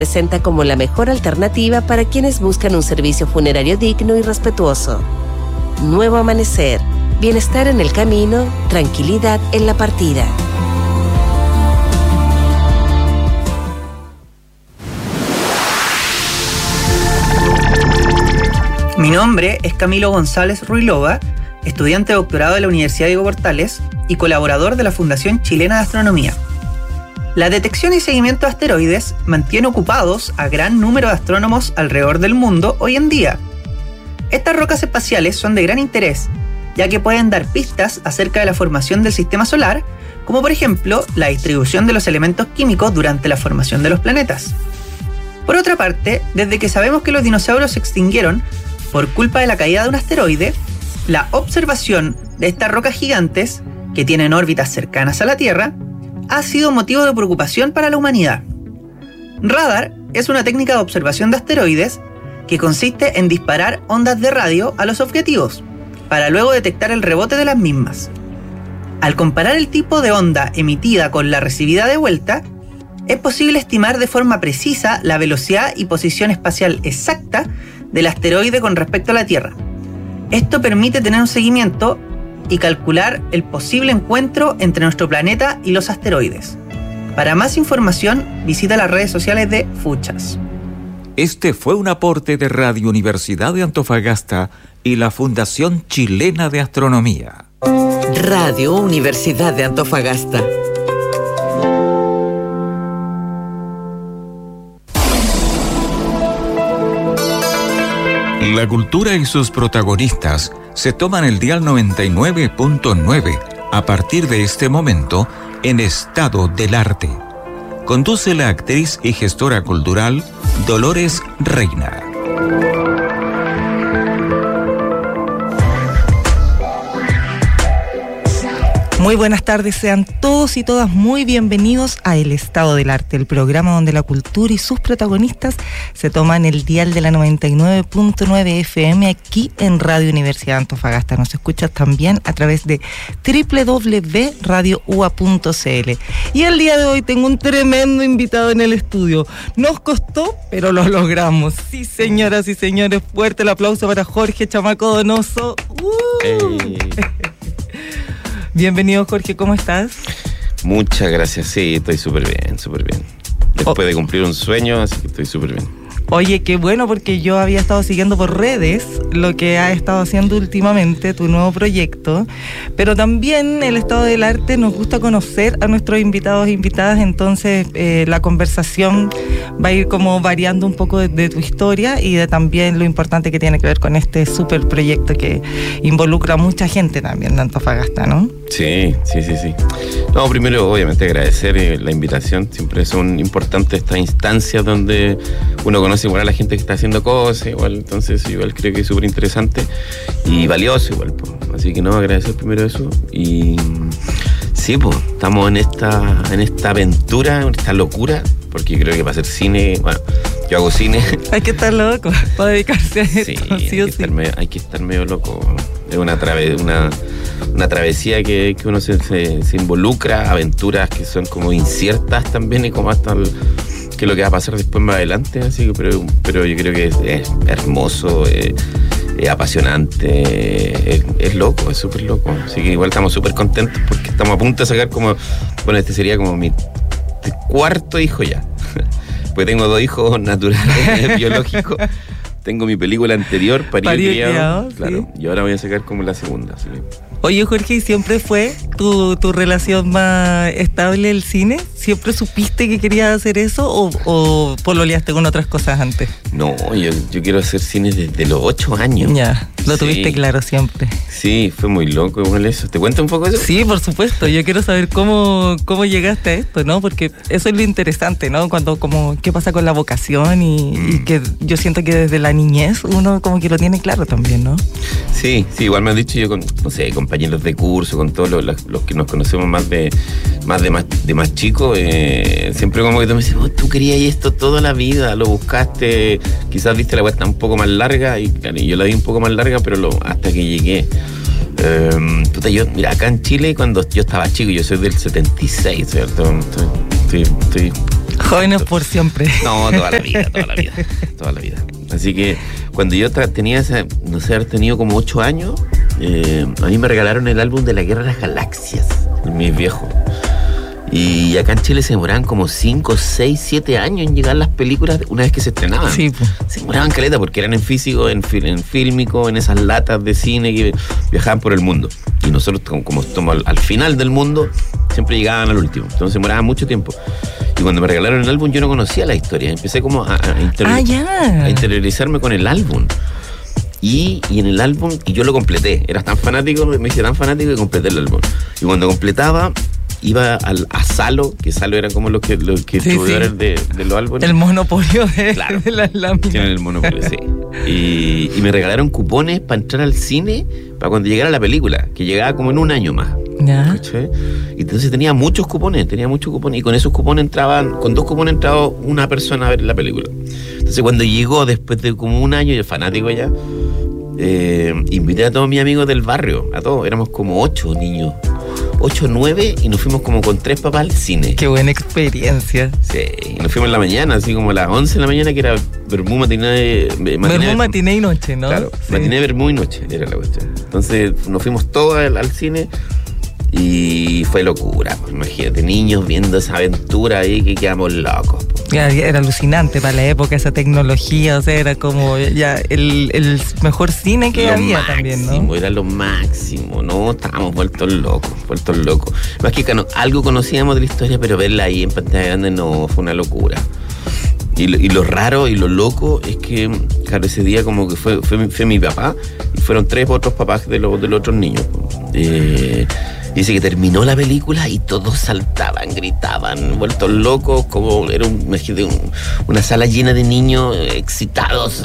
presenta como la mejor alternativa para quienes buscan un servicio funerario digno y respetuoso. Nuevo amanecer, bienestar en el camino, tranquilidad en la partida. Mi nombre es Camilo González Ruilova, estudiante de doctorado de la Universidad Diego Portales y colaborador de la Fundación Chilena de Astronomía. La detección y seguimiento de asteroides mantiene ocupados a gran número de astrónomos alrededor del mundo hoy en día. Estas rocas espaciales son de gran interés, ya que pueden dar pistas acerca de la formación del sistema solar, como por ejemplo la distribución de los elementos químicos durante la formación de los planetas. Por otra parte, desde que sabemos que los dinosaurios se extinguieron por culpa de la caída de un asteroide, la observación de estas rocas gigantes, que tienen órbitas cercanas a la Tierra, ha sido motivo de preocupación para la humanidad. Radar es una técnica de observación de asteroides que consiste en disparar ondas de radio a los objetivos, para luego detectar el rebote de las mismas. Al comparar el tipo de onda emitida con la recibida de vuelta, es posible estimar de forma precisa la velocidad y posición espacial exacta del asteroide con respecto a la Tierra. Esto permite tener un seguimiento y calcular el posible encuentro entre nuestro planeta y los asteroides. Para más información, visita las redes sociales de Fuchas. Este fue un aporte de Radio Universidad de Antofagasta y la Fundación Chilena de Astronomía. Radio Universidad de Antofagasta. La cultura y sus protagonistas se toman el dial 99.9 a partir de este momento en Estado del Arte. Conduce la actriz y gestora cultural Dolores Reina. Muy buenas tardes, sean todos y todas muy bienvenidos a El Estado del Arte, el programa donde la cultura y sus protagonistas se toman el dial de la 99.9 FM aquí en Radio Universidad de Antofagasta. Nos escuchas también a través de www.radioua.cl. Y el día de hoy tengo un tremendo invitado en el estudio. Nos costó, pero lo logramos. Sí, señoras y señores, fuerte el aplauso para Jorge Chamaco Donoso. Bienvenido, Jorge, ¿cómo estás? Muchas gracias, sí, estoy súper bien, súper bien. Después de cumplir un sueño, así que estoy súper bien. Oye, qué bueno, porque yo había estado siguiendo por redes lo que has estado haciendo últimamente, tu nuevo proyecto, pero también el Estado del Arte nos gusta conocer a nuestros invitados e invitadas, entonces la conversación va a ir como variando un poco de tu historia y de también lo importante que tiene que ver con este súper proyecto que involucra a mucha gente también de Antofagasta, ¿no? Sí. No, primero, obviamente, agradecer la invitación. Siempre son importantes estas instancias donde uno conoce igual a la gente que está haciendo cosas, igual, entonces igual creo que es súper interesante y valioso igual, pues. Así que no, agradecer primero eso. Y sí, pues, estamos en esta aventura, en esta locura, porque creo que para hacer cine, bueno, yo hago cine. Hay que estar loco para dedicarse a esto, sí o sí. Hay que estar medio loco. Es una travesía que uno se involucra, aventuras que son como inciertas también y como hasta qué es lo que va a pasar después más adelante, así que pero yo creo que es hermoso, apasionante, es loco, es súper loco, así que igual estamos súper contentos porque estamos a punto de sacar como, bueno, este sería como mi cuarto hijo ya, pues tengo 2 hijos naturales, biológicos. Tengo mi película anterior, Parido y Criado, claro, sí. Y ahora voy a sacar como la segunda. ¿Sí? Oye, Jorge, ¿y siempre fue tu relación más estable el cine? ¿Siempre supiste que querías hacer eso o pololeaste con otras cosas antes? No, yo quiero hacer cine desde los 8 años. Ya, lo tuviste claro siempre. Sí, fue muy loco igual eso. ¿Te cuento un poco eso? Sí, por supuesto. Yo quiero saber cómo llegaste a esto, ¿no? Porque eso es lo interesante, ¿no? ¿Qué pasa con la vocación y que yo siento que desde la niñez uno como que lo tiene claro también, ¿no? Sí, igual me han dicho yo con, no sé, compañeros de curso, con todos los que nos conocemos más de más chicos, siempre como que tú me dices, tú querías esto toda la vida, lo buscaste, quizás viste la vuelta un poco más larga y claro, yo la vi un poco más larga, pero hasta que llegué. Mira, acá en Chile cuando yo estaba chico, yo soy del 76, ¿cierto? Estoy Jóvenes por siempre. No, toda la vida. Así que cuando yo tenía no sé, haber tenido como 8 años, a mí me regalaron el álbum de la Guerra de las Galaxias, mis viejos. Y acá en Chile se demoraban como 5, 6, 7 años en llegar las películas una vez que se estrenaban. Sí, pues. Se demoraban caleta porque eran en físico, en fílmico, en esas latas de cine que viajaban por el mundo. Y nosotros, como estamos al final del mundo, siempre llegaban al último. Entonces demoraba mucho tiempo. Y cuando me regalaron el álbum yo no conocía la historia. Empecé como a interiorizarme con el álbum. Y en el álbum, y yo lo completé. Era tan fanático, me hice tan fanático que completé el álbum. Y cuando completaba, iba a Salo, que Salo era como los que distribuidores de los álbumes. El monopolio de las láminas. Tienen el monopolio, sí. Y me regalaron cupones para entrar al cine para cuando llegara la película, que llegaba como en un año más. ¿Ya? ¿Cachai? Y entonces tenía muchos cupones, y con esos cupones con 2 cupones entraba una persona a ver la película. Entonces cuando llegó, después de como un año, yo fanático ya, invité a todos mis amigos del barrio, a todos, éramos como 8 niños. 8 o 9 y nos fuimos como con 3 papás al cine. Qué buena experiencia. Sí, y nos fuimos en la mañana, así como a las 11 de la mañana, que era Vermú, matiné y noche, ¿no? Claro, sí. Matiné, Vermú y noche era la cuestión. Entonces nos fuimos todos al cine y fue locura. Imagínate, niños viendo esa aventura ahí que quedamos locos. Era alucinante para la época esa tecnología, o sea, era como ya el mejor cine que había máximo, también, ¿no? Era lo máximo, ¿no? Estábamos vueltos locos. Más que algo conocíamos de la historia, pero verla ahí en pantalla grande no, fue una locura. Y lo raro y lo loco es que, claro, ese día como que fue mi papá y fueron 3 otros papás de los otros niños. Dice que terminó la película y todos saltaban, gritaban, vueltos locos, como era una sala llena de niños excitados,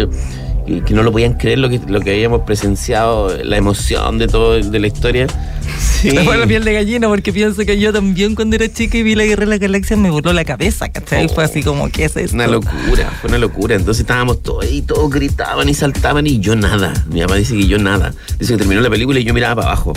que no lo podían creer lo que habíamos presenciado, la emoción de todo, de la historia. Sí. Me fue la piel de gallina porque pienso que yo también cuando era chica y vi la Guerra de las Galaxias me voló la cabeza, ¿cachai? Fue así como, ¿qué es esto? Fue una locura. Entonces estábamos todos ahí, todos gritaban y saltaban y yo nada. Mi papá dice que yo nada. Dice que terminó la película y yo miraba para abajo.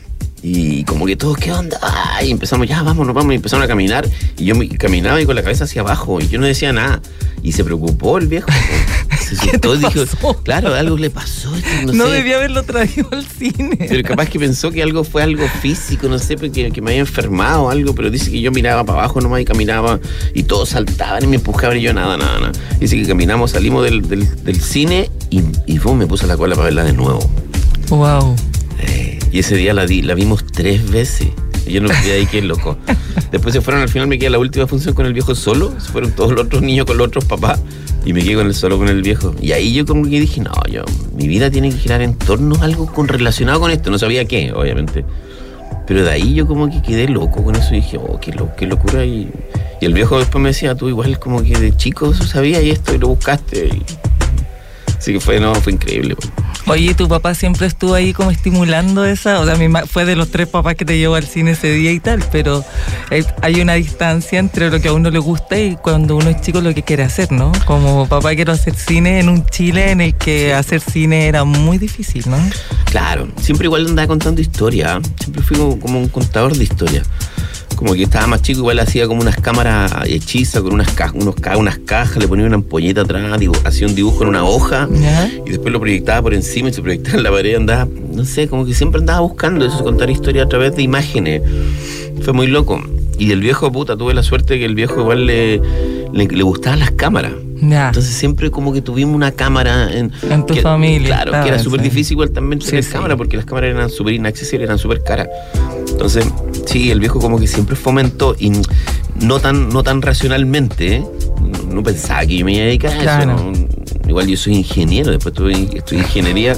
Y como que todos, ¿qué onda? Y empezamos, ya, vámonos, y empezaron a caminar. Y yo caminaba y con la cabeza hacia abajo. Y yo no decía nada. Y se preocupó el viejo. Se asustó y dijo, claro, algo le pasó. No debía haberlo traído al cine. Pero capaz que pensó que fue algo físico, no sé, porque me había enfermado o algo. Pero dice que yo miraba para abajo nomás y caminaba. Y todos saltaban y me empujaban y yo nada. Dice que caminamos, salimos del cine y me puse la cola para verla de nuevo. Wow. Y ese día la vimos 3 veces. Y yo no quedé ahí, qué loco. Después se fueron, al final me quedé la última función con el viejo solo. Se fueron todos los otros niños con los otros papás. Y me quedé solo con el viejo. Y ahí yo como que dije, mi vida tiene que girar en torno a algo relacionado con esto. No sabía qué, obviamente. Pero de ahí yo como que quedé loco con eso. Y dije, qué locura. Y el viejo después me decía, tú igual como que de chico sabías y esto y lo buscaste. Así que fue increíble. Oye, ¿tu papá siempre estuvo ahí como estimulando esa? O sea, fue de los 3 papás que te llevó al cine ese día y tal, pero hay una distancia entre lo que a uno le gusta y cuando uno es chico lo que quiere hacer, ¿no? Como papá quiero hacer cine en un Chile en el que hacer cine era muy difícil, ¿no? Claro, siempre igual andaba contando historia, siempre fui como un contador de historia. Como que estaba más chico, igual hacía como unas cámaras hechizas con unas cajas, le ponía una ampolleta atrás, hacía un dibujo en una hoja. ¿Ya? Y después lo proyectaba por encima y se proyectaba en la pared, andaba, no sé, como que siempre andaba buscando eso, contar historia a través de imágenes. Fue muy loco. Y el viejo, tuve la suerte que el viejo igual le gustaban las cámaras. Ya. Entonces siempre como que tuvimos una cámara en tu familia. Claro, que era súper difícil igual también tener cámara porque las cámaras eran súper inaccesibles, eran súper caras. Entonces, sí, el viejo como que siempre fomentó y no tan racionalmente, no pensaba que yo me iba a dedicar a eso. ¿No? Igual yo soy ingeniero, después estudié ingeniería,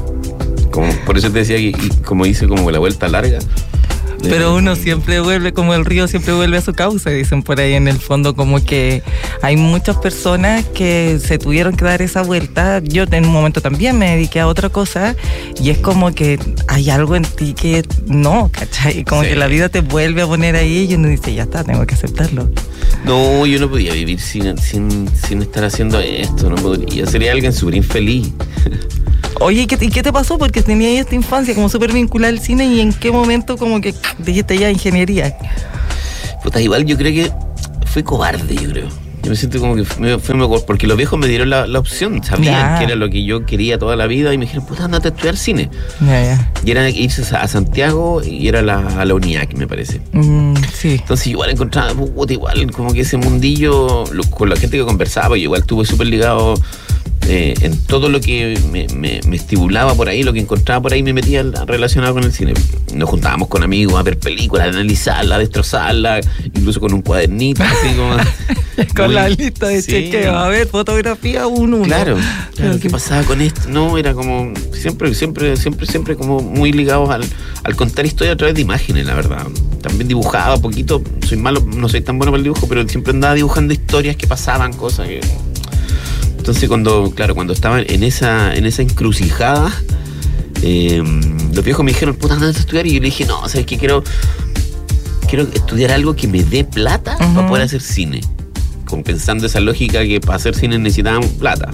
por eso te decía que como hice como la vuelta larga. Pero uno siempre vuelve, como el río siempre vuelve a su causa, dicen por ahí en el fondo, como que hay muchas personas que se tuvieron que dar esa vuelta. Yo en un momento también me dediqué a otra cosa y es como que hay algo en ti que no, ¿cachai? Como que la vida te vuelve a poner ahí y uno dice, ya está, tengo que aceptarlo. No, yo no podía vivir sin estar haciendo esto, no podría. Sería alguien súper infeliz. Oye, ¿y qué te pasó? Porque tenías esta infancia como súper vinculada al cine y en qué momento como que dijiste ya ingeniería. Igual yo creo que fui cobarde, yo creo. Yo me siento como que porque los viejos me dieron la opción, sabían que era lo que yo quería toda la vida y me dijeron, puta, andate a estudiar cine. Y era irse a Santiago y era a la UNIAC, me parece. Sí. Entonces igual encontraba, igual como que ese mundillo, con la gente que conversaba, yo igual estuve súper ligado en todo lo que me estimulaba por ahí, lo que encontraba por ahí me metía relacionado con el cine. Nos juntábamos con amigos a ver películas, a analizarla, a destrozarla, incluso con un cuadernito así como... con la lista de chequeo, a ver, fotografía 1. Claro, ¿qué pasaba con esto? No, era como siempre como muy ligados al contar historias a través de imágenes, la verdad. También dibujaba poquito, soy malo, no soy tan bueno para el dibujo, pero siempre andaba dibujando historias que pasaban, cosas que... Entonces cuando estaba en esa encrucijada, los viejos me dijeron, puta, andate a estudiar, y yo le dije, no, ¿sabes qué? Quiero estudiar algo que me dé plata para poder hacer cine. Como pensando esa lógica que para hacer cine necesitaban plata.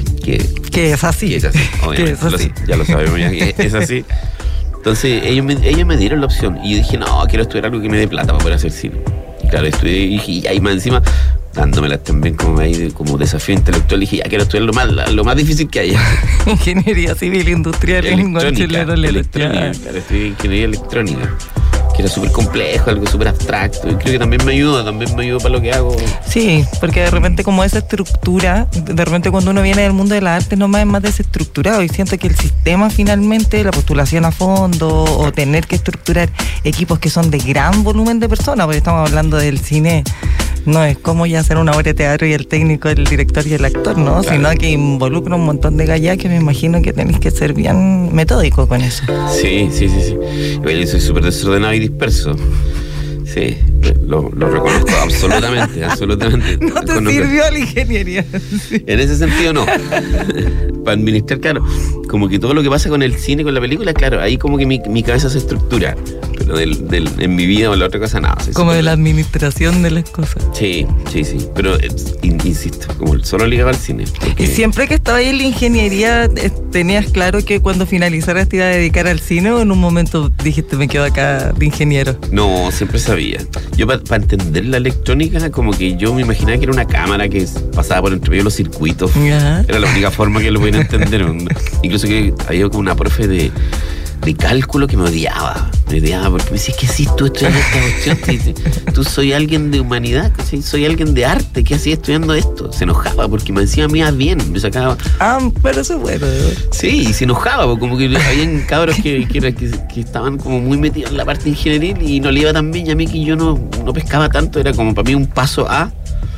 Que es así. Que es así, obviamente. Ya lo sabemos, ya que es así. Entonces ellos me dieron la opción y yo dije, no, quiero estudiar algo que me dé plata para poder hacer cine. Y claro, estudié y ahí más encima, dándomela también como desafío intelectual, dije, ya quiero estudiar lo más difícil que haya. Ingeniería civil industrial en electrónica. Claro, estudié ingeniería electrónica, que era súper complejo, algo súper abstracto, y creo que también me ayuda para lo que hago. Sí, porque de repente como esa estructura, de repente cuando uno viene del mundo de las artes nomás es más desestructurado, y siento que el sistema finalmente, la postulación a fondo o tener que estructurar equipos que son de gran volumen de personas, porque estamos hablando del cine, no es como ya hacer una obra de teatro y el técnico, el director y el actor, ¿no? Claro. Sino que involucra un montón de gallas que me imagino que tenéis que ser bien metódico con eso. Sí. Yo soy súper desordenado y disperso. Sí, lo reconozco absolutamente. ¿No te sirvió la ingeniería? Sí. En ese sentido no. Para administrar, claro, como que todo lo que pasa con el cine, con la película, claro, ahí como que mi cabeza se estructura. Pero en mi vida o en la otra cosa, nada. Como de la administración de las cosas. Sí. Pero insisto, como solo ligado al cine. Y siempre que estaba ahí en la ingeniería, ¿tenías claro que cuando finalizaras te iba a dedicar al cine o en un momento dijiste me quedo acá de ingeniero? No, siempre sabía. Yo para entender la electrónica, como que yo me imaginaba que era una cámara que pasaba por entre medio de los circuitos. Era la única forma que lo podía entender. Incluso que había como una profe de cálculo que me odiaba porque me decía, ¿qué haces tú estudiando esta cuestión? Tú soy alguien de humanidad, soy alguien de arte, ¿qué hacías estudiando esto? Se enojaba porque me decía, mira, bien, me sacaba... pero eso es bueno. Sí, y se enojaba, porque como que habían cabros que estaban como muy metidos en la parte ingenieril y no le iba tan bien, y a mí que yo no pescaba tanto, era como para mí un paso a...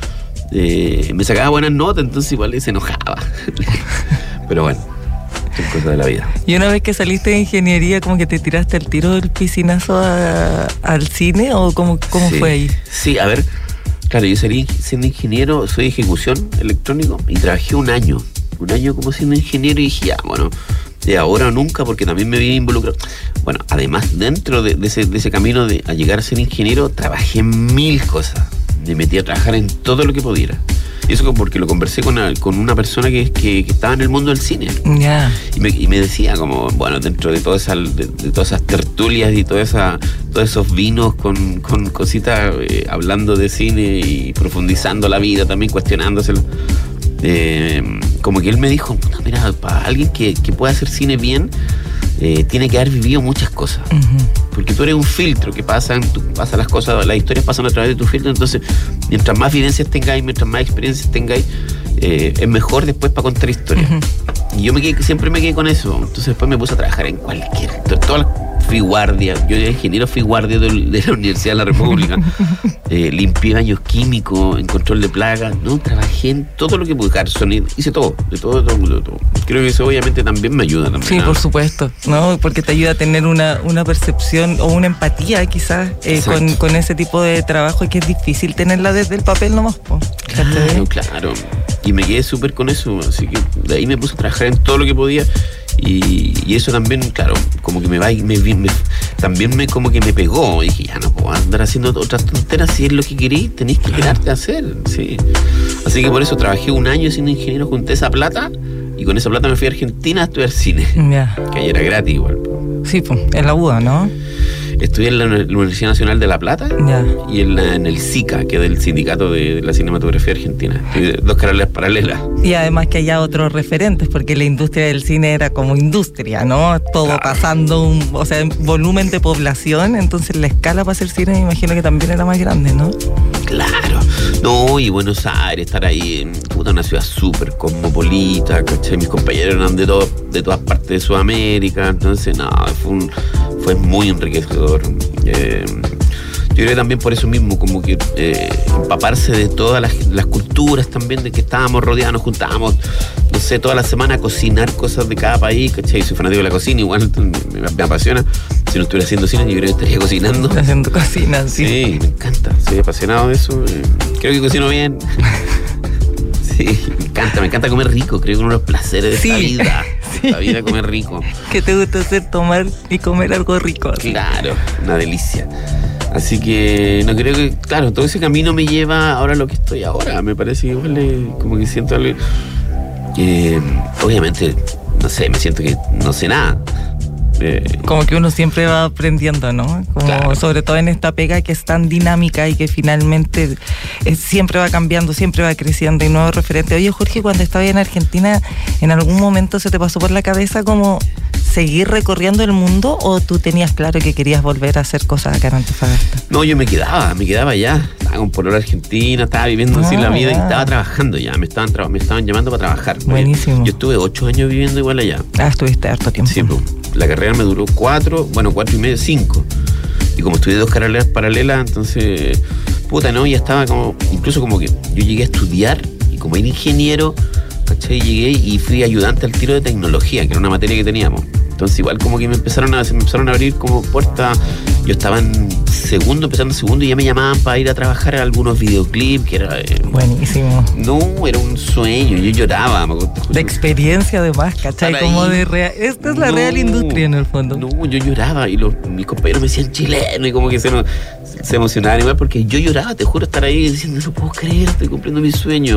me sacaba buenas notas, entonces igual se enojaba. Pero bueno, son cosas de la vida. Y una vez que saliste de ingeniería, como que te tiraste al tiro del piscinazo al cine, ¿o cómo fue ahí? Sí, a ver, claro, yo salí siendo ingeniero, soy de ejecución electrónico y trabajé un año como siendo ingeniero y dije, ya, bueno, de ahora o nunca, porque también me vi involucrado. Bueno, además, dentro de ese camino a llegar a ser ingeniero, trabajé en 1000 cosas. Me metí a trabajar en todo lo que pudiera. Y eso porque lo conversé con una persona que estaba en el mundo del cine. Yeah. Y me decía como, bueno, dentro de todas esas tertulias y todos esos vinos con cositas, hablando de cine y profundizando la vida, también cuestionándoselo. Como que él me dijo, mira, para alguien que pueda hacer cine bien, tiene que haber vivido muchas cosas. Porque tú eres un filtro que pasan las cosas, las historias pasan a través de tu filtro, entonces mientras más vivencias tengáis, mientras más experiencias tengáis, es mejor después para contar historias. Y yo siempre me quedé con eso. Entonces después me puse a trabajar en fui guardia, yo era ingeniero, fui guardia de la Universidad de la República. Limpié baños químicos, en control de plagas, ¿no? Trabajé en todo lo que pude, sonido, hice todo. Creo que eso obviamente también me ayuda. Sí, por supuesto, ¿no? Porque te ayuda a tener una percepción o una empatía quizás con ese tipo de trabajo que es difícil tenerla desde el papel nomás. Claro. Y me quedé súper con eso, así que de ahí me puse a trabajar en todo lo que podía. Y eso también, claro, como que también como que me pegó. Y dije, ya no puedo andar haciendo otras tonteras. Si es lo que queréis, tenéis que quedarte a hacer. Sí. Así que por eso trabajé un año siendo ingeniero, junté esa plata y con esa plata me fui a Argentina a estudiar cine. Que ahí era gratis igual. Sí, pues, en la UDA, ¿no? Estudié en la Universidad Nacional de La Plata y en el SICA, que es del Sindicato de la Cinematografía Argentina. Dos carreras paralelas. Y además que haya otros referentes, porque la industria del cine era como industria, ¿no? Todo pasando, en volumen de población, entonces la escala para hacer cine me imagino que también era más grande, ¿no? Claro. No, y Buenos Aires, estar ahí en una ciudad súper cosmopolita, ¿cachai? Mis compañeros eran de todas partes de Sudamérica, entonces fue muy enriquecedor. Yo creo que también por eso mismo, como que empaparse de todas las culturas también, de que estábamos rodeados, nos juntábamos, no sé, toda la semana a cocinar cosas de cada país, ¿cachai? Soy fanático de la cocina, igual me apasiona. Si no estuviera haciendo cine, yo creo que estaría cocinando. Haciendo cocina, sí. Sí, me encanta, soy apasionado de eso. Creo que cocino bien. Sí, me encanta comer rico, creo que uno de los placeres de esta vida. Sí. La vida, comer rico. ¿Qué te gusta hacer? Tomar y comer algo rico. Así. Claro, una delicia. Así que no creo que, claro, todo ese camino me lleva ahora a lo que estoy ahora. Me parece igual, como que siento algo. Obviamente, no sé, me siento que no sé nada. Como que uno siempre va aprendiendo, ¿no? Como sobre todo en esta pega que es tan dinámica y que finalmente siempre va cambiando, siempre va creciendo y nuevos referentes. Oye, Jorge, cuando estabas en Argentina, ¿en algún momento se te pasó por la cabeza como seguir recorriendo el mundo o tú tenías claro que querías volver a hacer cosas acá en Antofagasta? No, yo me quedaba allá. Estaba con polola argentina, estaba viviendo así la vida y estaba trabajando ya. Me estaban llamando para trabajar. Buenísimo. Yo estuve 8 años viviendo igual allá. Estuviste harto tiempo. Sí, pues. La carrera me duró 4 y medio, 5. Y como estudié 2 carreras paralelas, entonces, ya estaba incluso como que yo llegué a estudiar y como era ingeniero, ¿cachai? Llegué y fui ayudante al tiro de tecnología, que era una materia que teníamos. Entonces igual como que se me empezaron a abrir como puertas. Yo estaba empezando segundo y ya me llamaban para ir a trabajar a algunos videoclips, que era... Buenísimo. No, era un sueño, yo lloraba. De experiencia además, ¿cachai? Como de real... Esta es la real industria en el fondo. No, yo lloraba y mis compañeros me decían chileno y como que se emocionaban igual porque yo lloraba, te juro, estar ahí diciendo no puedo creer, estoy cumpliendo mi sueño.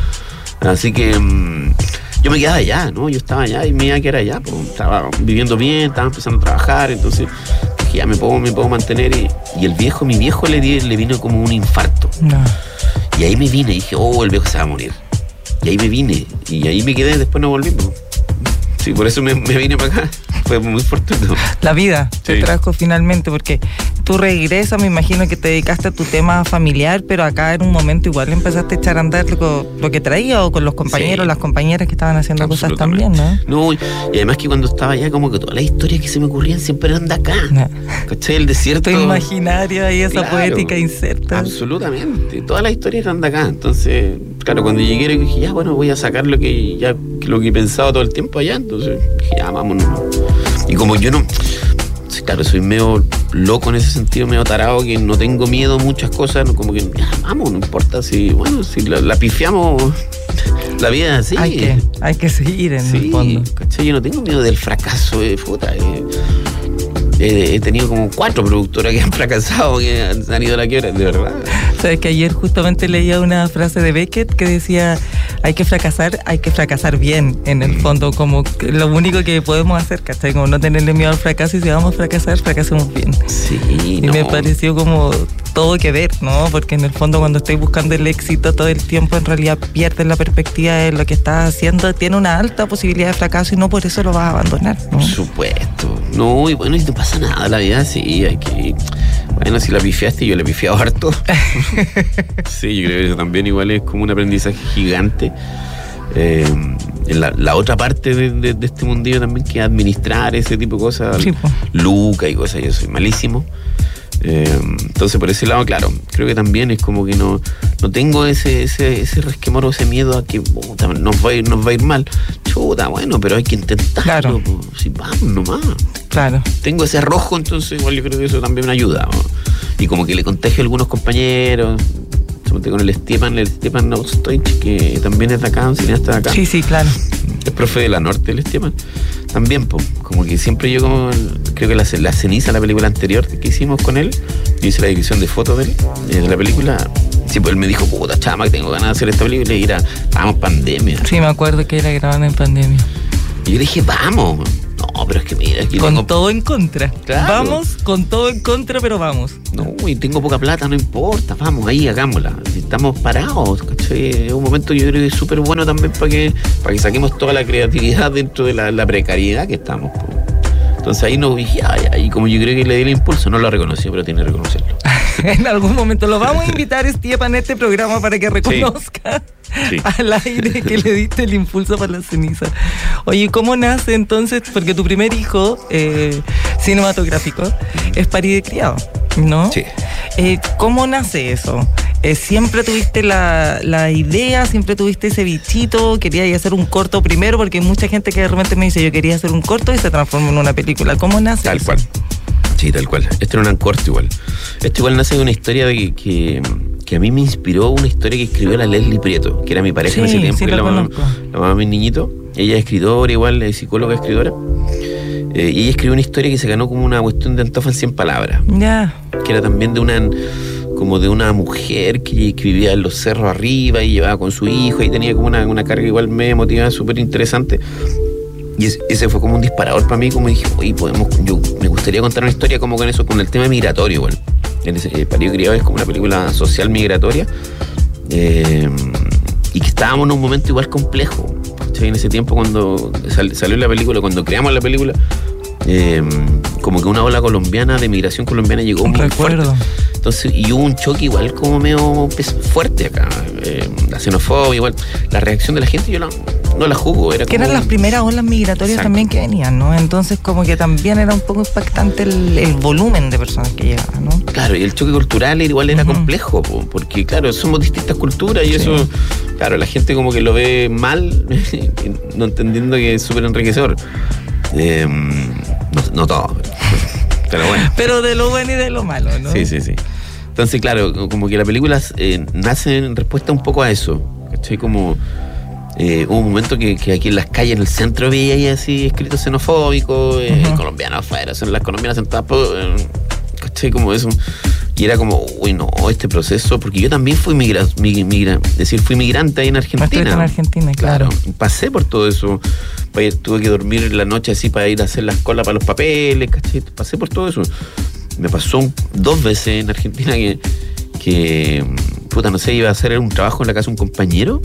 Así que... yo me quedaba allá, ¿no? Yo estaba allá y me iba a quedar allá, pues, estaba viviendo bien, estaba empezando a trabajar, entonces dije, ya me puedo mantener. Y mi viejo le vino como un infarto. No. Y ahí me vine y dije, el viejo se va a morir. Y ahí me vine, y ahí me quedé, después no volví. Pues. Sí, por eso me vine para acá. Fue muy fortuito. La vida te trajo finalmente, porque tú regresas, me imagino que te dedicaste a tu tema familiar, pero acá en un momento igual empezaste a echar a andar lo que traía o con los compañeros, las compañeras que estaban haciendo cosas también, ¿no? No, y además que cuando estaba allá, como que todas las historias que se me ocurrían siempre eran de acá. No. ¿Cachai? El desierto. Tu imaginario y esa poética inserta. Absolutamente. Todas las historias eran de acá. Entonces, claro, cuando llegué dije, ya, voy a sacar lo que he pensado todo el tiempo allá. Entonces dije, ya, vámonos. Y como yo no... Claro, soy medio loco en ese sentido, medio tarado, que no tengo miedo a muchas cosas, como que, ya, vamos, no importa, si la pifiamos, la vida es así. Hay que seguir en el fondo. ¿Cachai? Yo no tengo miedo del fracaso, he tenido como 4 productoras que han fracasado, que han ido a la quiebra, de verdad. Sabes que ayer justamente leía una frase de Beckett que decía, hay que fracasar bien, en el fondo, como lo único que podemos hacer, ¿cachai? Como no tenerle miedo al fracaso, y si vamos a fracasar, fracasemos bien. Sí, y me pareció como todo que ver, ¿no? Porque en el fondo cuando estoy buscando el éxito todo el tiempo, en realidad pierdes la perspectiva de lo que estás haciendo, tiene una alta posibilidad de fracaso y no por eso lo vas a abandonar, ¿no? Por supuesto. No, y bueno, y no pasa nada, la vida sí, hay que... Bueno, si la pifiaste, yo le he pifiado harto. Sí, yo creo que eso también igual es como un aprendizaje gigante. La otra parte de este mundillo también, que administrar ese tipo de cosas, sí, Luca y cosas, yo soy malísimo. Entonces por ese lado, claro, creo que también es como que no tengo ese resquemor o ese miedo a que nos va a ir mal. Chuta, bueno, pero hay que intentarlo. Claro. Si vamos nomás. Claro. Tengo ese arrojo, entonces igual yo creo que eso también me ayuda, ¿no? Y como que le contagio a algunos compañeros, con el Stepan Nostoich, que también es de acá, un cineasta de acá. Sí, claro. Es profe de la Norte, el Stepan. También, como que siempre yo creo que la ceniza, la película anterior que hicimos con él, yo hice la edición de fotos de él, de la película. Sí, pues él me dijo, puta chama, que tengo ganas de hacer esta película, y estábamos pandemia. Sí, me acuerdo que era grabada en pandemia. Y yo le dije, vamos. No, pero es que mira, aquí con todo en contra. Claro. Vamos con todo en contra, pero vamos. No, y tengo poca plata, no importa, vamos, ahí hagámosla. Si estamos parados, ¿cachai? Es un momento yo creo que es súper bueno también para que saquemos toda la creatividad dentro de la precariedad que estamos. Po. Entonces ahí nos dije, y como yo creo que le di el impulso, no lo reconoció, pero tiene que reconocerlo. En algún momento lo vamos a invitar, Esteban, a este programa para que reconozca al aire que le diste el impulso para la ceniza. Oye, ¿cómo nace entonces? Porque tu primer hijo cinematográfico es parido y criado, ¿no? Sí. ¿Cómo nace eso? ¿Siempre tuviste la idea? ¿Siempre tuviste ese bichito? ¿Querías hacer un corto primero? Porque hay mucha gente que de repente me dice, yo quería hacer un corto y se transforma en una película. ¿Cómo nace Tal eso? cual. Sí, tal cual. Esto era un corto igual. Esto igual nace de una historia que a mí me inspiró una historia que escribió la Leslie Prieto, que era mi pareja en ese tiempo, sí, que la la mamá de mi niñito. Ella es escritora igual, es psicóloga, escritora. Y ella escribió una historia que se ganó como una cuestión de Antofa en 100 palabras. Ya. Que era también de una mujer que vivía en los cerros arriba y llevaba con su hijo y tenía como una carga igual medio emotiva, súper interesante. Y ese fue como un disparador para mí, como dije, oye, me gustaría contar una historia como con eso, con el tema migratorio igual. Parido y Criado es como una película social migratoria y que estábamos en un momento igual complejo. ¿Sí? En ese tiempo cuando salió la película, cuando creamos la película, como que una ola colombiana, de migración colombiana llegó muy fuerte. Entonces, y hubo un choque igual como medio fuerte acá. La xenofobia, igual. La reacción de la gente yo no la juzgo. Era que como eran las primeras olas migratorias. Exacto. También que venían, ¿no? Entonces como que también era un poco impactante el volumen de personas que llegaban, ¿no? Claro, y el choque cultural igual era complejo, porque claro, somos distintas culturas y eso, claro, la gente como que lo ve mal, no entendiendo que es súper enriquecedor. No todo, pero bueno. Pero de lo bueno y de lo malo, ¿no? Sí. Entonces, claro, como que la película nace en respuesta un poco a eso. ¿Cachai? Como hubo un momento que aquí en las calles, en el centro, veía ahí así escritos xenofóbicos, colombianos afuera, son las colombianas sentadas, ¿cachai? Como eso. Y era como, uy, no, este proceso, porque yo también fui fui migrante ahí en Argentina. En Argentina, claro. Pasé por todo eso. Tuve que dormir en la noche así para ir a hacer las colas para los papeles, ¿cachai? Pasé por todo eso. Me pasó 2 veces en Argentina que no sé, iba a hacer un trabajo en la casa de un compañero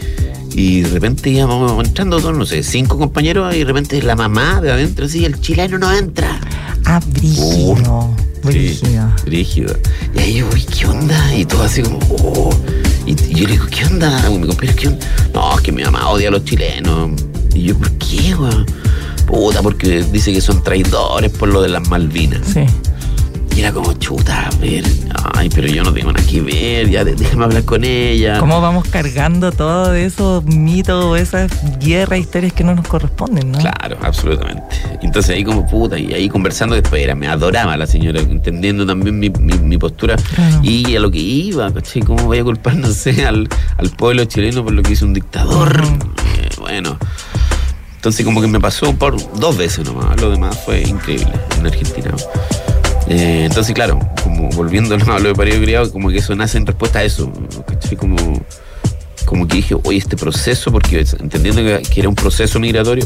y de repente íbamos entrando todos, no sé, 5 compañeros y de repente la mamá de adentro así, el chileno no entra. Ah, brígido. Brígido. Y ahí yo, uy, ¿qué onda? Y todo así como, Y yo le digo, ¿qué onda? Mi compañero, ¿qué onda? No, es que mi mamá odia a los chilenos. Y yo, ¿por qué, weón? Porque dice que son traidores por lo de las Malvinas. Sí. Y era como, chuta, a ver, pero yo no tengo nada que ver, ya déjame hablar con ella. ¿Cómo vamos cargando todo de esos mitos, esas guerras, historias que no nos corresponden, no? Claro, absolutamente. Entonces ahí como y ahí conversando después me adoraba la señora, entendiendo también mi postura. Claro. Y a lo que iba, ¿cachai? ¿Cómo voy a culpar, no sé, al pueblo chileno por lo que hizo un dictador? Bueno, entonces como que me pasó por 2 veces nomás, lo demás fue increíble en Argentina. Entonces, claro, como volviendo a lo de parido y criado, como que eso nace en respuesta a eso, ¿cachai? Como que dije, oye, este proceso, porque entendiendo que era un proceso migratorio,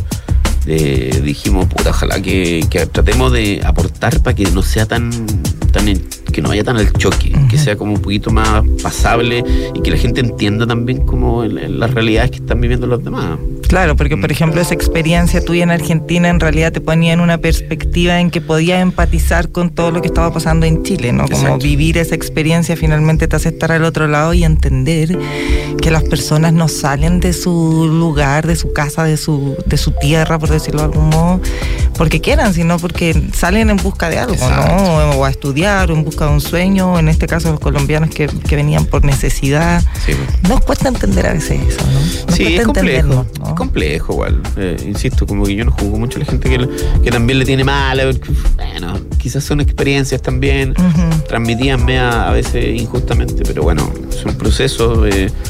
dijimos, ojalá que tratemos de aportar para que no sea tan que no vaya tan al choque, que sea como un poquito más pasable y que la gente entienda también como las realidades que están viviendo los demás. Claro, porque por ejemplo esa experiencia tuya en Argentina en realidad te ponía en una perspectiva en que podías empatizar con todo lo que estaba pasando en Chile, ¿no? Como Exacto. Vivir esa experiencia finalmente te hace estar al otro lado y entender que las personas no salen de su lugar, de su casa, de su tierra, por decirlo de algún modo, porque quieran, sino porque salen en busca de algo, Exacto. ¿no? O a estudiar, o en busca de un sueño, en este caso los colombianos que venían por necesidad. Sí. Nos cuesta entender a veces eso, ¿no? Nos sí, es complejo, ¿no? Es complejo igual. Insisto, como que yo no juzgo mucho a la gente que también le tiene mal, bueno, quizás son experiencias también, transmitíanme a veces injustamente, pero bueno, son procesos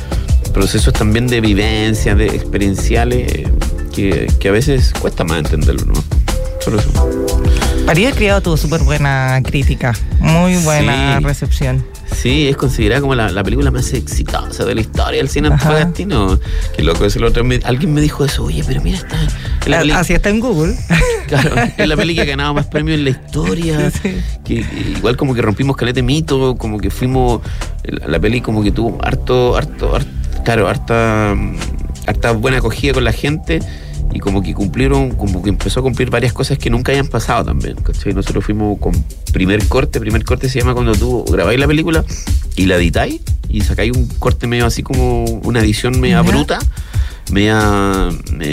también de vivencia, de experienciales, que a veces cuesta más entenderlo, ¿no? Solo eso. Parido y Criado tuvo súper buena crítica, muy buena recepción. Sí, es considerada como la película más exitosa de la historia del cine antofagastino. Qué loco, eso lo otro alguien me dijo eso, oye, pero mira, Así está en Google. Claro, es la peli que ha ganado más premios en la historia. Sí. Que igual como que rompimos caleta de mito, como que fuimos. La peli como que tuvo harta buena acogida con la gente. Y como que empezó a cumplir varias cosas que nunca habían pasado también, ¿cachai? Nosotros fuimos con primer corte se llama cuando tú grabáis la película y la editáis y sacáis un corte medio así como una edición media bruta, media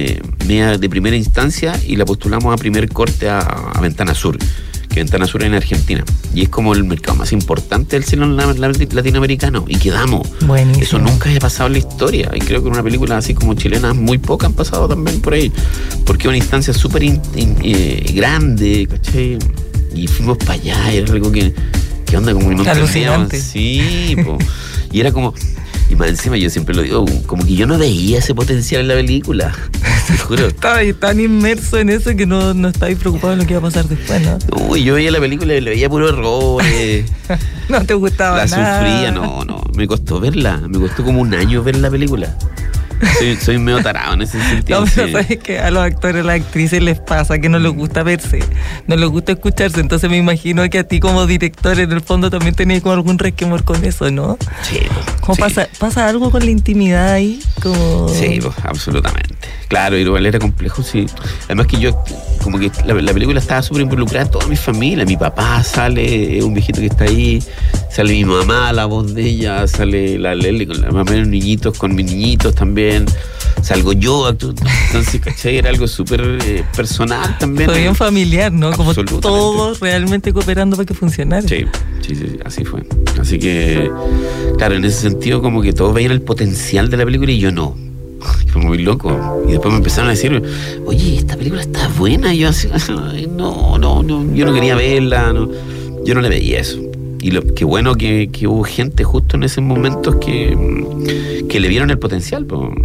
de primera instancia, y la postulamos a primer corte a Ventana Sur, que Ventana Sur es en Argentina, y es como el mercado más importante del cine latinoamericano, y quedamos. Buenísimo. Eso nunca había pasado en la historia, y creo que en una película así como chilena muy pocas han pasado también por ahí, porque es una instancia súper grande, ¿cachai? Y fuimos para allá, era algo que onda, como que no entendíamos. Sí, y era como... Y más encima, yo siempre lo digo, como que yo no veía ese potencial en la película. Te juro. Estaba tan inmerso en eso que no estabas preocupado en lo que iba a pasar después, ¿no? Uy, yo veía la película y le veía puros errores. No te gustaba nada. La sufría, no. Me costó verla. Me costó como un año ver la película. Soy medio tarado en ese sentido. No, pero sabes que a los actores, a las actrices les pasa que no les gusta verse, no les gusta escucharse. Entonces me imagino que a ti como director en el fondo también tenías como algún resquemor con eso, ¿no? Sí. ¿Pasa algo con la intimidad ahí? Sí, absolutamente. Claro, igual era complejo, sí. Además que yo, como que la película estaba súper involucrada en toda mi familia. Mi papá sale, un viejito que está ahí, sale mi mamá, la voz de ella, sale la Leli con la mamá de los niñitos, con mis niñitos también. Salgo yo, entonces, ¿cachai? Era algo súper personal también. Fue bien familiar, ¿no? Como todos realmente cooperando para que funcionara. Sí, así fue. Así que, claro, en ese sentido como que todos veían el potencial de la película y yo no. Fue muy loco. Y después me empezaron a decir, oye, esta película está buena. Y yo así, no, yo no quería verla, yo no le veía eso. Y qué bueno que hubo gente justo en esos momentos que le vieron el potencial.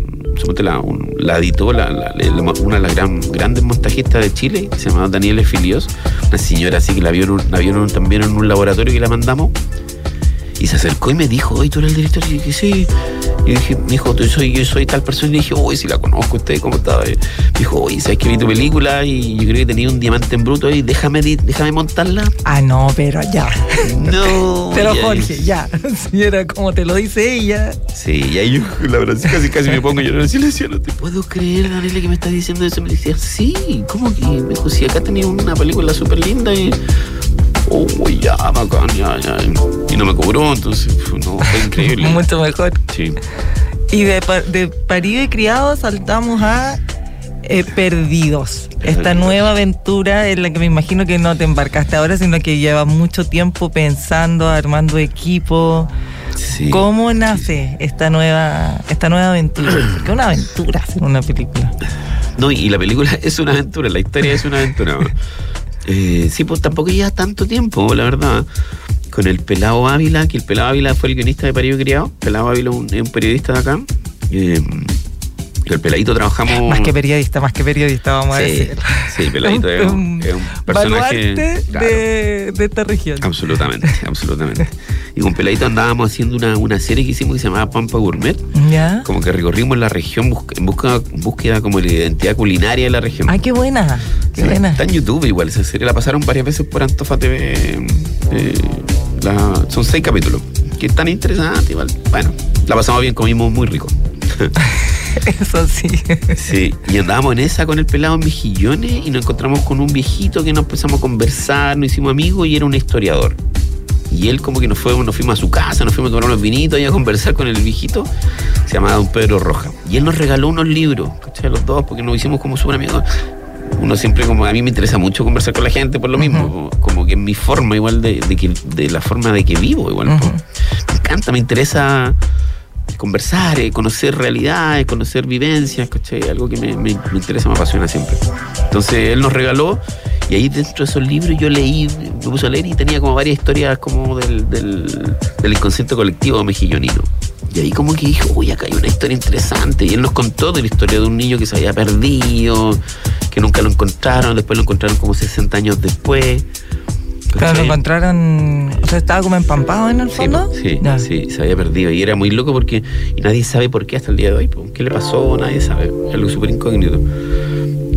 La editó una de las grandes montajistas de Chile, que se llamaba Daniela Filios, una señora así que la vieron también en un laboratorio que la mandamos, y se acercó y me dijo, oye, ¿tú eres el director? Y dije, sí. Y dije, me dijo, yo soy tal persona. Y le dije, oye, si la conozco, usted, ¿cómo está? Me dijo, oye, ¿sabes que vi tu película? Y yo creo que tenía un diamante en bruto y déjame montarla. Ah, no, pero ya. No. Pero Jorge, ya. Si era como te lo dice ella. Sí, y ahí yo, la verdad, casi me pongo a llorar. Así le decía, no te puedo creer, Daniela, que me estás diciendo eso. Me decía, sí, ¿cómo que? Me dijo, sí, acá tenía una película súper linda y... Oh, ya, bacán, ya. Y no me cobró, entonces, no, fue increíble. Mucho mejor. Sí. Y de parido y criado saltamos a Perdidos. Esta nueva aventura en la que me imagino que no te embarcaste ahora, sino que llevas mucho tiempo pensando, armando equipo. Sí. ¿Cómo nace esta nueva aventura? Porque es una aventura hacer una película. No, y la película es una aventura, la historia es una aventura. Sí, pues tampoco lleva tanto tiempo, la verdad. Con el Pelado Ávila, que el Pelado Ávila fue el guionista de Parido y Criado. Pelado Ávila es un periodista de acá. El Peladito trabajamos... Más que periodista, vamos a decir. Sí, Peladito es un personaje de esta región. Absolutamente. Y con Peladito andábamos haciendo una serie que hicimos que se llamaba Pampa Gourmet. ¿Ya? Como que recorrimos la región en búsqueda como de la identidad culinaria de la región. ¡Ay, qué buena! Buena. Está en YouTube igual esa serie. La pasaron varias veces por Antofa TV. Son 6 capítulos. Que es tan interesante igual. Bueno, la pasamos bien, comimos muy rico. Eso sí. Sí, y andábamos en esa con el Pelado en Mejillones y nos encontramos con un viejito que nos empezamos a conversar, nos hicimos amigos y era un historiador. Y él como que nos fuimos a su casa, nos fuimos a tomar unos vinitos y a conversar con el viejito. Se llamaba Don Pedro Roja. Y él nos regaló unos libros, ¿cachai? Los dos, porque nos hicimos como súper amigos. Uno siempre, como a mí me interesa mucho conversar con la gente por lo mismo, como que es mi forma igual de la forma de que vivo igual. Me encanta, me interesa conversar, conocer realidades, conocer vivencias, ¿cachai? Algo que me interesa, me apasiona siempre. Entonces él nos regaló y ahí dentro de esos libros yo leí, me puse a leer y tenía como varias historias como del inconsciente colectivo mejillonino. Y ahí como que dije, uy, acá hay una historia interesante. Y él nos contó de la historia de un niño que se había perdido, que nunca lo encontraron, después lo encontraron como 60 años después. Pero lo encontraron, o sea, estaba como empampado en el fondo. Sí, se había perdido y era muy loco porque nadie sabe por qué hasta el día de hoy. ¿Qué le pasó? Nadie sabe, es algo súper incógnito.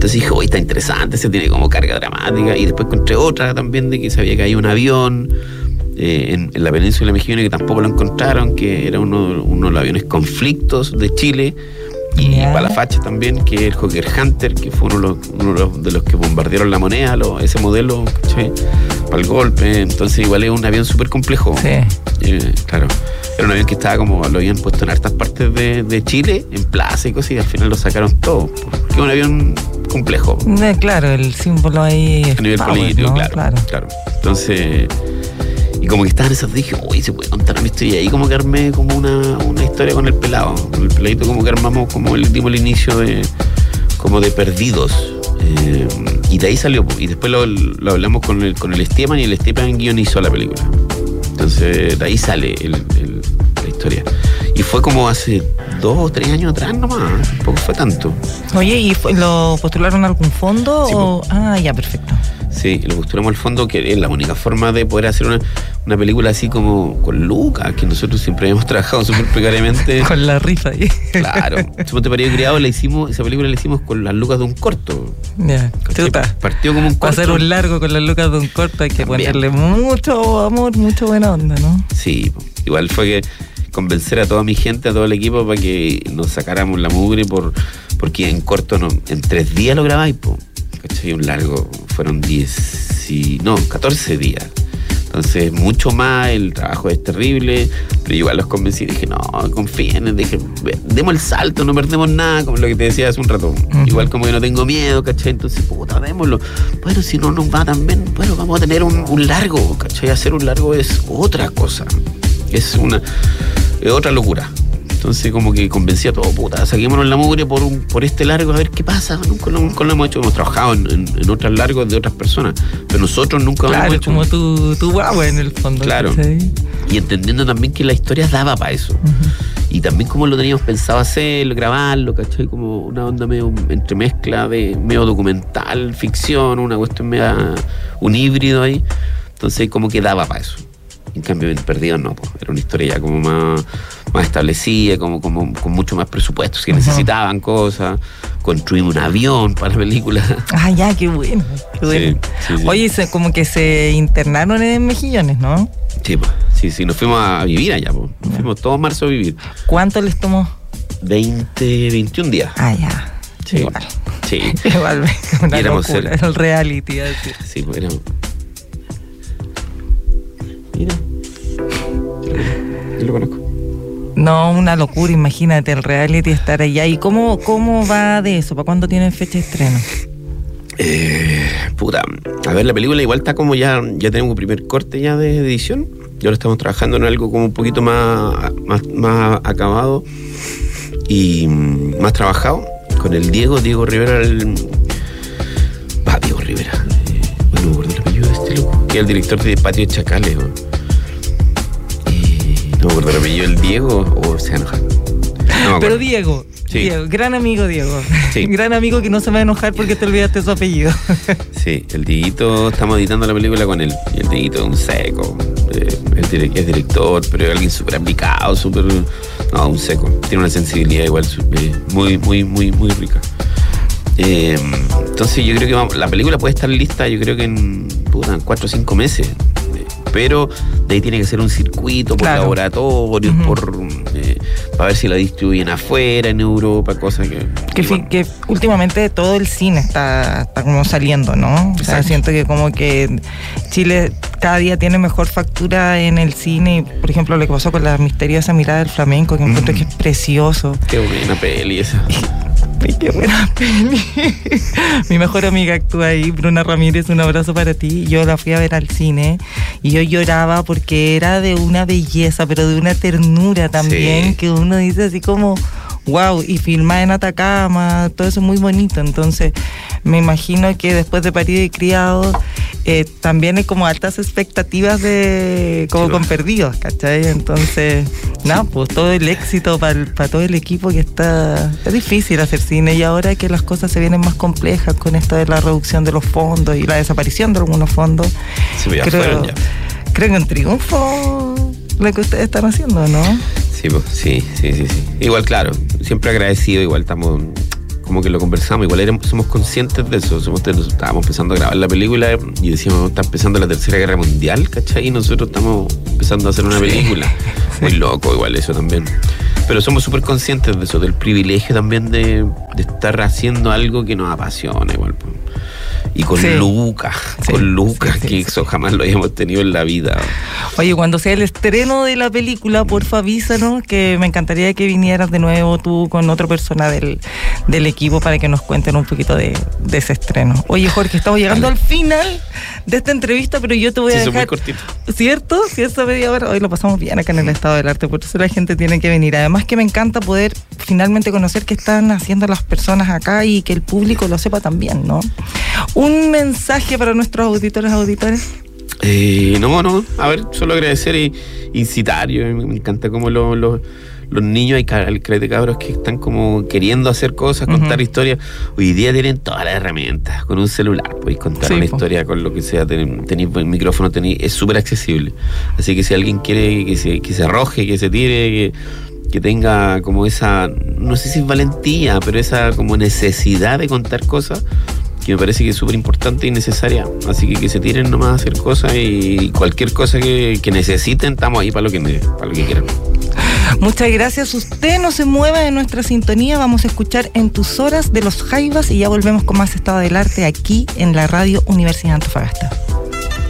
Entonces dije, oye, está interesante, se tiene como carga dramática. Y después encontré otra también de que se había caído un avión en la península mexicana, que tampoco lo encontraron, que era uno de los aviones conflictos de Chile. Y para la facha también, que el Hawker Hunter, que fue uno de los que bombardearon La Moneda, ese modelo, ¿cachai? Para el golpe. Entonces igual es un avión súper complejo. Sí. Claro. Era un avión que estaba como, lo habían puesto en hartas partes de Chile, en plaza y cosas, y al final lo sacaron todo. Porque es un avión complejo. Claro, el símbolo ahí es a nivel power, político, ¿no? claro. Entonces, y como que estaban esas, dije, uy, se puede contar una historia. Y ahí como que armé como una historia con el pelado. Con el peladito como que armamos como el inicio de Perdidos. Y de ahí salió. Y después lo hablamos con el Esteban, y el Esteban guionizó la película. Entonces de ahí sale la historia. Y fue como hace 2 o 3 años atrás nomás. Tampoco fue tanto. Oye, ¿y lo postularon a algún fondo? Sí, ya, perfecto. Sí, lo postulamos al fondo, que es la única forma de poder hacer una película así como con lucas, que nosotros siempre hemos trabajado súper precariamente. Con la rifa ahí. Claro. Somos Parido Criado, esa película la hicimos con las lucas de un corto. Ya, chuta. Partió como un corto. Para hacer un largo con las lucas de un corto hay que ponerle mucho amor, mucha buena onda, ¿no? Sí, igual fue que convencer a toda mi gente, a todo el equipo, para que nos sacáramos la mugre, porque en corto en 3 días lo grabáis, ¿cachai? Un largo fueron 14 días. Entonces, mucho más, el trabajo es terrible, pero igual los convencí, dije, no, confíen, dije, demos el salto, no perdemos nada, como lo que te decía hace un rato. Igual como que no tengo miedo, ¿cachai? Entonces, démoslo. Bueno, si no nos va tan bien, vamos a tener un largo, ¿cachai? Hacer un largo es otra cosa, es otra locura. Entonces como que convencí a todo, saquémonos la mugre por este largo, a ver qué pasa. Nunca lo hemos hecho, hemos trabajado en otros largos de otras personas, pero nosotros nunca lo hemos hecho. Claro, como tu guagua en el fondo. Claro, ¿sí? Y entendiendo también que la historia daba para eso. Y también como lo teníamos pensado hacerlo, grabarlo, ¿cachai? Como una onda medio entremezcla de medio documental, ficción, una cuestión media, un híbrido ahí. Entonces como que daba para eso. En cambio, en Perdidos no, era una historia ya como más establecida, como con mucho más presupuestos, que necesitaban cosas. Construimos un avión para la película. Ya, qué bueno. Sí. Oye, como que se internaron en Mejillones, ¿no? Sí, nos fuimos a vivir allá, Nos fuimos todos marzo a vivir. ¿Cuánto les tomó? 21 días. Ya. Sí. Igual. Sí. Igual, una locura, el reality. Así. Sí, éramos... Mira, yo lo conozco. No, una locura, imagínate el reality, estar allá. ¿Y cómo va de eso? ¿Para cuándo tienen fecha de estreno? A ver, la película igual está como ya tenemos un primer corte ya de edición. Y ahora estamos trabajando en algo como un poquito más acabado y más trabajado con el Diego Rivera. Diego Rivera. No me acuerdo el apellido de este loco, que es el director de Patio de Chacales. No me acuerdo el apellido del Diego, o se enoja. No, pero Diego, gran amigo Diego. Sí. Gran amigo que no se va a enojar porque te olvidaste su apellido. Sí, el Dieguito, estamos editando la película con él. Y el Dieguito es un seco. Es director, pero es alguien súper aplicado, un seco. Tiene una sensibilidad igual muy, muy, muy, muy rica. Entonces yo creo que la película puede estar lista, yo creo que en 4 o 5 meses. Pero de ahí tiene que ser un circuito por laboratorios, para ver si la distribuyen afuera, en Europa, cosas que últimamente todo el cine está como saliendo, ¿no? O sea, siento que como que Chile cada día tiene mejor factura en el cine. Por ejemplo, lo que pasó con La misteriosa mirada del flamenco, que encuentro que es precioso. Qué buena peli esa. Qué buena peli. Mi mejor amiga actúa ahí, Bruna Ramírez, un abrazo para ti. Yo la fui a ver al cine y yo lloraba porque era de una belleza, pero de una ternura también, que uno dice así como wow, y filmada en Atacama, todo eso es muy bonito. Entonces me imagino que después de Parido y Criado también hay como altas expectativas de como con Perdidos, ¿cachai? Entonces pues todo el éxito para todo el equipo que está. Es difícil hacer cine, y ahora que las cosas se vienen más complejas con esto de la reducción de los fondos y la desaparición de algunos fondos, creo que un triunfo lo que ustedes están haciendo, ¿no? Sí. Igual, claro, siempre agradecido, igual estamos como que lo conversamos, igual somos conscientes de eso, estábamos empezando a grabar la película y decíamos, está empezando la Tercera Guerra Mundial, ¿cachai? Y nosotros estamos empezando a hacer una película. Muy loco igual eso también. Pero somos súper conscientes de eso, del privilegio también de estar haciendo algo que nos apasiona igual. Y con Lucas, que eso jamás lo habíamos tenido en la vida. Oye, cuando sea el estreno de la película, porfa avísanos, que me encantaría que vinieras de nuevo tú con otra persona del equipo para que nos cuenten un poquito de ese estreno. Oye, Jorge, estamos llegando al final de esta entrevista, pero yo te voy a dejar... muy cortito. ¿Cierto? Si esa media hora, hoy lo pasamos bien acá en el Estado del Arte, por eso la gente tiene que venir. Además que me encanta poder finalmente conocer qué están haciendo las personas acá y que el público lo sepa también, ¿no? ¿Un mensaje para nuestros auditores? No. A ver, solo agradecer e incitar. Me encanta como los niños, hay cabros que están como queriendo hacer cosas, contar historias. Hoy día tienen todas las herramientas. Con un celular podéis contar una historia con lo que sea. Tenéis el micrófono, es súper accesible. Así que si alguien quiere que se arroje, que se tire, que tenga como esa, no sé si es valentía, pero esa como necesidad de contar cosas, que me parece que es súper importante y necesaria. Así que se tiren nomás a hacer cosas, y cualquier cosa que necesiten, estamos ahí para lo que quieran. Muchas gracias. Usted no se mueva de nuestra sintonía. Vamos a escuchar En tus horas de los Jaivas y ya volvemos con más Estado del Arte aquí en la Radio Universidad de Antofagasta.